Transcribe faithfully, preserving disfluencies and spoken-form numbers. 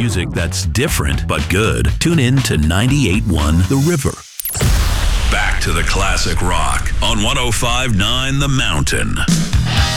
music that's different but good, tune in to ninety-eight point one The River. Back to the classic rock on one oh five point nine The Mountain.